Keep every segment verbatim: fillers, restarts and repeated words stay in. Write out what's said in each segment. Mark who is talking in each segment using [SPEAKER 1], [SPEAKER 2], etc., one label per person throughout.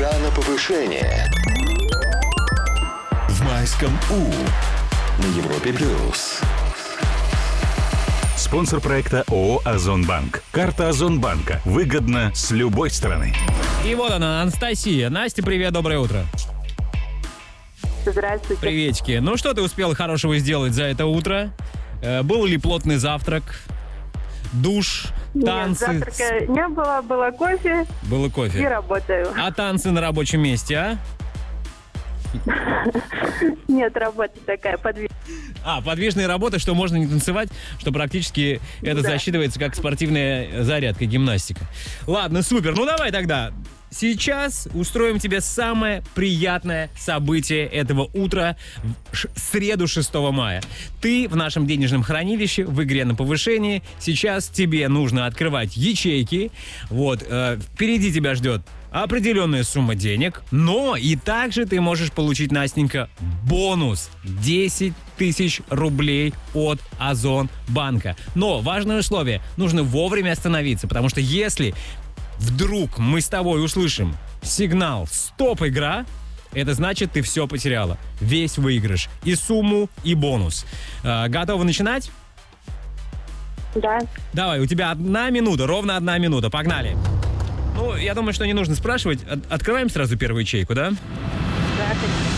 [SPEAKER 1] Игра на повышение. В майском У. На Европе плюс.
[SPEAKER 2] Спонсор проекта ООО «Озонбанк». Карта Озонбанка. Выгодно с любой стороны.
[SPEAKER 3] И вот она, Анастасия. Настя, привет, доброе утро.
[SPEAKER 4] Здравствуйте.
[SPEAKER 3] Приветики. Ну, что ты успела хорошего сделать за это утро? Э, был ли плотный завтрак? Душ? Танцы?
[SPEAKER 4] Нет, завтрака не было, было кофе.
[SPEAKER 3] Было
[SPEAKER 4] И
[SPEAKER 3] кофе.
[SPEAKER 4] работаю.
[SPEAKER 3] А танцы на рабочем месте, а?
[SPEAKER 4] Нет, работа такая подвижная.
[SPEAKER 3] А, подвижные работы, что можно не танцевать, что практически это
[SPEAKER 4] Да.
[SPEAKER 3] засчитывается как спортивная зарядка, гимнастика. Ладно, супер. Ну давай тогда. Сейчас устроим тебе самое приятное событие этого утра в ш- среду шестого мая. Ты в нашем денежном хранилище в игре на повышении. Сейчас тебе нужно открывать ячейки. Вот, э, впереди тебя ждет определенная сумма денег, но и также ты можешь получить, Настенька, бонус десять тысяч рублей от Озонбанка. Но важное условие, нужно вовремя остановиться, потому что если вдруг мы с тобой услышим сигнал «Стоп, игра», это значит, ты все потеряла. Весь выигрыш. И сумму, и бонус. Э, готова начинать?
[SPEAKER 4] Да.
[SPEAKER 3] Давай, у тебя одна минута, ровно одна минута. Погнали. Ну, я думаю, что не нужно спрашивать. От- Открываем сразу первую ячейку, да?
[SPEAKER 4] Да, конечно.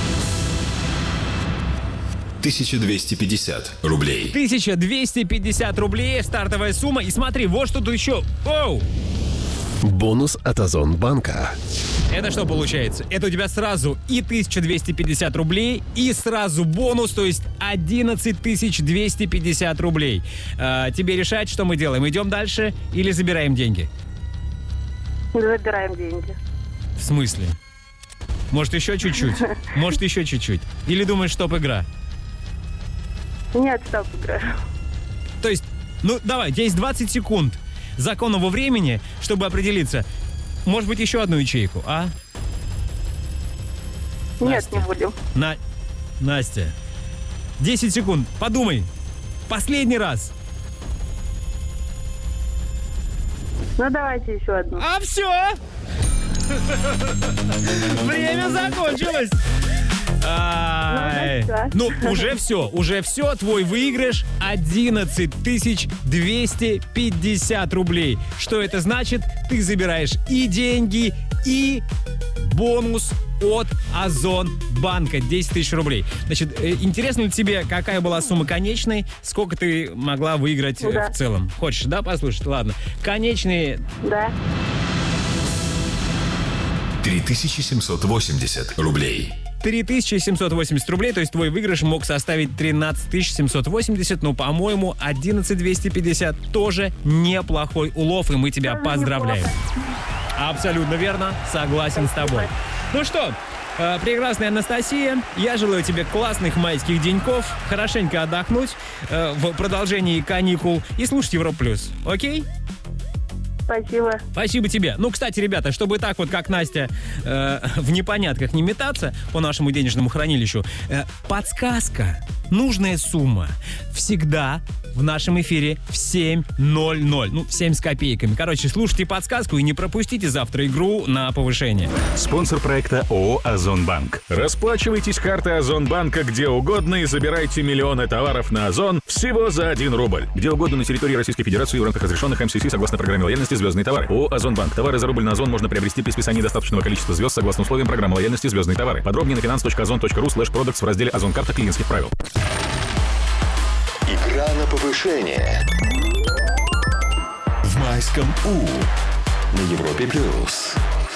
[SPEAKER 1] тысяча двести пятьдесят рублей.
[SPEAKER 3] тысяча двести пятьдесят рублей, стартовая сумма. И смотри, вот что тут еще. Оу!
[SPEAKER 5] Бонус от Озонбанка.
[SPEAKER 3] Это что получается? Это у тебя сразу и тысяча двести пятьдесят рублей, и сразу бонус, то есть одиннадцать тысяч двести пятьдесят рублей. А, тебе решать, что мы делаем. Идем дальше или забираем деньги?
[SPEAKER 4] Забираем деньги.
[SPEAKER 3] В смысле? Может, еще чуть-чуть? Может, еще чуть-чуть? Или думаешь, стоп-игра?
[SPEAKER 4] Нет, стоп, игра.
[SPEAKER 3] То есть, ну давай, у тебя есть двадцать секунд законного времени, чтобы определиться. Может быть, еще одну ячейку, а?
[SPEAKER 4] Нет,
[SPEAKER 3] Настя.
[SPEAKER 4] не будем.
[SPEAKER 3] На... Настя. десять секунд. Подумай. Последний раз.
[SPEAKER 4] Ну, давайте еще одну.
[SPEAKER 3] А все! Время закончилось. Ай.
[SPEAKER 4] Ну,
[SPEAKER 3] Ну, уже все, уже все. Твой выигрыш одиннадцать тысяч двести пятьдесят рублей. Что это значит? Ты забираешь и деньги, и бонус от Озонбанка. десять тысяч рублей. Значит, э, интересно ли тебе, какая была сумма конечной? Сколько ты могла выиграть э,
[SPEAKER 4] Да.
[SPEAKER 3] в целом? Хочешь, да, послушать? Ладно. Конечные...
[SPEAKER 4] Да.
[SPEAKER 1] три тысячи семьсот восемьдесят рублей.
[SPEAKER 3] три тысячи семьсот восемьдесят рублей, то есть твой выигрыш мог составить тринадцать тысяч семьсот восемьдесят, но, по-моему, одиннадцать тысяч двести пятьдесят тоже неплохой улов, и мы тебя
[SPEAKER 4] Тоже
[SPEAKER 3] поздравляем. Абсолютно верно, согласен с тобой. Ну что, э, прекрасная Анастасия, я желаю тебе классных майских деньков, хорошенько отдохнуть э, в продолжении каникул и слушать Европу плюс. Окей?
[SPEAKER 4] Спасибо.
[SPEAKER 3] Спасибо тебе. Ну, кстати, ребята, чтобы так вот, как Настя, э, в непонятках не метаться по нашему денежному хранилищу, э, подсказка, нужная сумма всегда в нашем эфире в семь ноль ноль. Ну, в семь с копейками. Короче, слушайте подсказку и не пропустите завтра игру на повышение.
[SPEAKER 2] Спонсор проекта ООО «Озонбанк». Расплачивайтесь картой Озонбанка где угодно и забирайте миллионы товаров на Озон всего за один рубль. Где угодно на территории Российской Федерации в рамках разрешенных эм си си согласно программе лояльности «Звездные товары». ООО «Озонбанк». Товары за рубль на Озон можно приобрести при списании достаточного количества звезд согласно условиям программы лояльности «Звездные товары». Подробнее на finance точка озон точка ру слэш продактс в разделе «Озон карта клиентских правил».
[SPEAKER 1] Игра на повышение. В майском У. На Европе плюс.